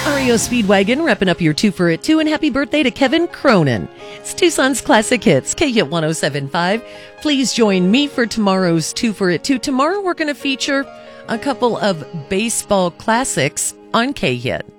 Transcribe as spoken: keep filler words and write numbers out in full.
R E O Speedwagon repping up your two for it two, and happy birthday to Kevin Cronin. It's Tucson's Classic Hits, K Hit one oh seven point five. Please join me for tomorrow's two for it two. Tomorrow we're going to feature a couple of baseball classics on K Hit.